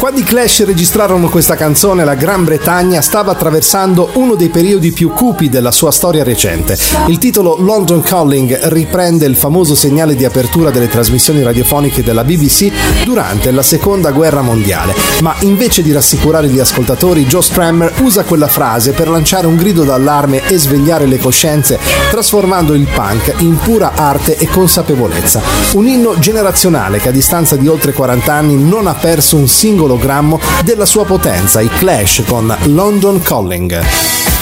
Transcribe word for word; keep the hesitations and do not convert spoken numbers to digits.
Quando i Clash registrarono questa canzone, la Gran Bretagna stava attraversando uno dei periodi più cupi della sua storia recente. Il titolo London Calling riprende il famoso segnale di apertura delle trasmissioni radiofoniche della B B C durante la Seconda Guerra Mondiale, ma invece di rassicurare gli ascoltatori, Joe Strummer usa quella frase per lanciare un grido d'allarme e svegliare le coscienze, trasformando il punk in pura arte e consapevolezza. Un inno generazionale che a distanza di oltre quaranta anni non ha perso un singolo grammo della sua potenza, i Clash con London Calling.